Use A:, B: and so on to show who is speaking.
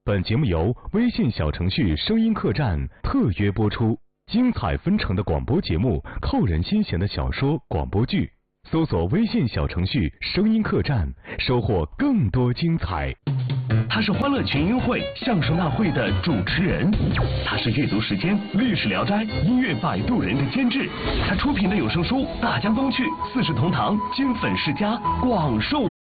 A: 本节目由微信小程序声音客栈特约播出，精彩纷呈的广播节目，扣人心弦的小说广播剧，搜索微信小程序声音客栈，收获更多精彩。
B: 他是欢乐群英会相声大会的主持人，他是阅读时间历史聊斋音乐摆渡人的监制，他出品的有声书《大江东去》《四世同堂》《金粉世家》广受